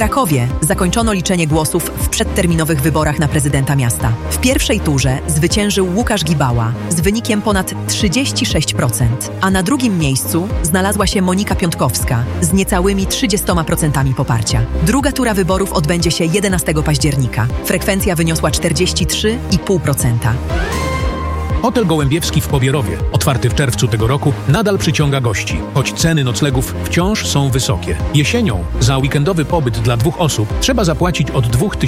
Krakowie zakończono liczenie głosów w przedterminowych wyborach na prezydenta miasta. W pierwszej turze zwyciężył Łukasz Gibała z wynikiem ponad 36%, a na drugim miejscu znalazła się Monika Piątkowska z niecałymi 30% poparcia. Druga tura wyborów odbędzie się 11 października. Frekwencja wyniosła 43,5%. Hotel Gołębiewski w Pobierowie, otwarty w czerwcu tego roku, nadal przyciąga gości, choć ceny noclegów wciąż są wysokie. Jesienią za weekendowy pobyt dla 2 osób trzeba zapłacić od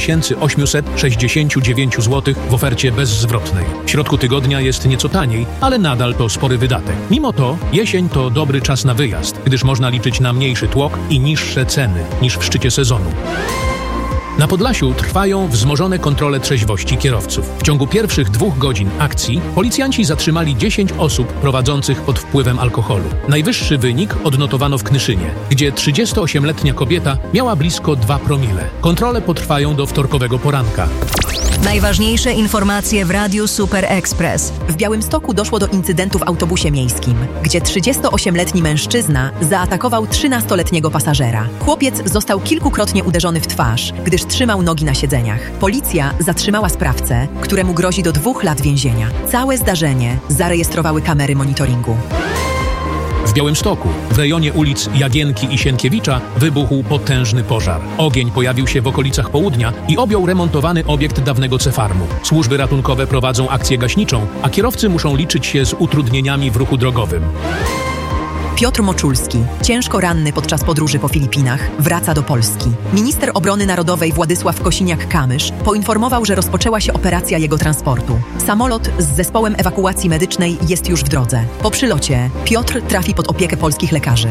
2869 zł w ofercie bezzwrotnej. W środku tygodnia jest nieco taniej, ale nadal to spory wydatek. Mimo to jesień to dobry czas na wyjazd, gdyż można liczyć na mniejszy tłok i niższe ceny niż w szczycie sezonu. Na Podlasiu trwają wzmożone kontrole trzeźwości kierowców. W ciągu pierwszych 2 godzin akcji policjanci zatrzymali 10 osób prowadzących pod wpływem alkoholu. Najwyższy wynik odnotowano w Knyszynie, gdzie 38-letnia kobieta miała blisko 2 promile. Kontrole potrwają do wtorkowego poranka. Najważniejsze informacje w Radiu Super Express. W Białymstoku doszło do incydentu w autobusie miejskim, gdzie 38-letni mężczyzna zaatakował 13-letniego pasażera. Chłopiec został kilkukrotnie uderzony w twarz, gdyż trzymał nogi na siedzeniach. Policja zatrzymała sprawcę, któremu grozi do 2 lat więzienia. Całe zdarzenie zarejestrowały kamery monitoringu. W Białymstoku, w rejonie ulic Jagienki i Sienkiewicza, wybuchł potężny pożar. Ogień pojawił się w okolicach południa i objął remontowany obiekt dawnego cefarmu. Służby ratunkowe prowadzą akcję gaśniczą, a kierowcy muszą liczyć się z utrudnieniami w ruchu drogowym. Piotr Moczulski, ciężko ranny podczas podróży po Filipinach, wraca do Polski. Minister Obrony Narodowej Władysław Kosiniak-Kamysz poinformował, że rozpoczęła się operacja jego transportu. Samolot z zespołem ewakuacji medycznej jest już w drodze. Po przylocie Piotr trafi pod opiekę polskich lekarzy.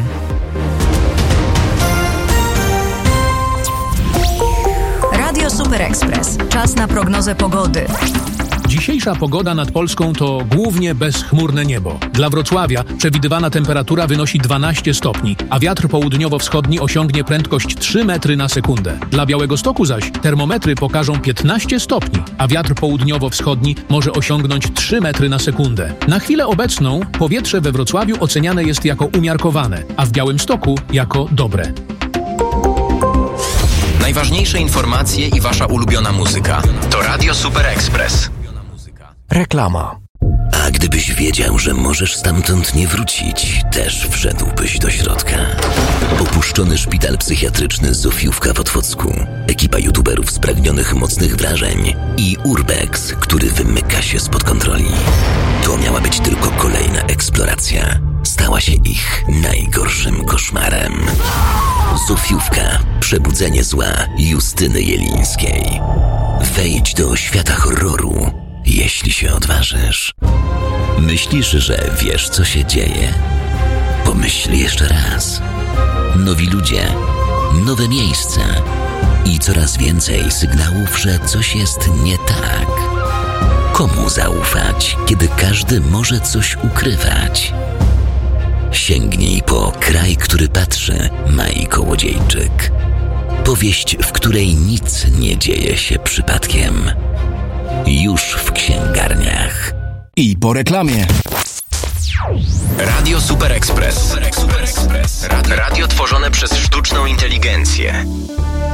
Radio Super Express. Czas na prognozę pogody. Dzisiejsza pogoda nad Polską to głównie bezchmurne niebo. Dla Wrocławia przewidywana temperatura wynosi 12 stopni, a wiatr południowo-wschodni osiągnie prędkość 3 metry na sekundę. Dla Białegostoku zaś termometry pokażą 15 stopni, a wiatr południowo-wschodni może osiągnąć 3 metry na sekundę. Na chwilę obecną powietrze we Wrocławiu oceniane jest jako umiarkowane, a w Białymstoku jako dobre. Najważniejsze informacje i wasza ulubiona muzyka to Radio Super Express. Reklama. A gdybyś wiedział, że możesz stamtąd nie wrócić, też wszedłbyś do środka. Opuszczony szpital psychiatryczny Zofiówka w Otwocku, ekipa youtuberów spragnionych mocnych wrażeń i Urbex, który wymyka się spod kontroli. To miała być tylko kolejna eksploracja. Stała się ich najgorszym koszmarem. Zofiówka. Przebudzenie zła Justyny Jelińskiej. Wejdź do świata horroru, jeśli się odważysz. Myślisz, że wiesz, co się dzieje? Pomyśl jeszcze raz. Nowi ludzie, nowe miejsca i coraz więcej sygnałów, że coś jest nie tak. Komu zaufać, kiedy każdy może coś ukrywać? Sięgnij po Kraj, który patrzy, Mai Kołodziejczyk. Powieść, w której nic nie dzieje się przypadkiem. Już w księgarniach. I po reklamie. Radio Super Express. Radio tworzone przez sztuczną inteligencję.